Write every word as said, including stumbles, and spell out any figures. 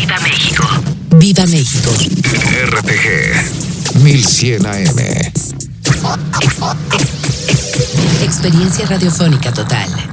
Viva México. Viva México. R T G mil cien A M. Experiencia radiofónica total.